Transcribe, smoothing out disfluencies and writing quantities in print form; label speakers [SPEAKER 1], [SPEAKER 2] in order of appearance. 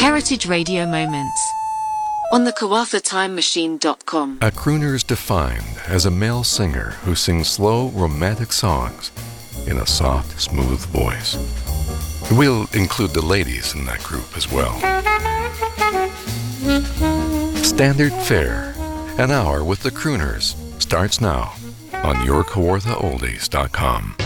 [SPEAKER 1] Heritage Radio Moments on the KawathaTimeMachine.com.
[SPEAKER 2] A crooner is defined as a male singer who sings slow, romantic songs in a soft, smooth voice. We'll include the ladies in that group as well. Standard Fare, an hour with the crooners, starts now on yourKawarthaOldies.com.